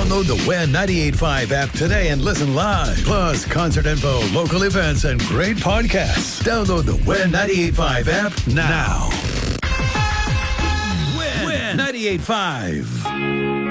Download the WIN 98.5 app today and listen live. Plus, concert info, local events, and great podcasts. Download the WIN 98.5 app now. WIN 98.5.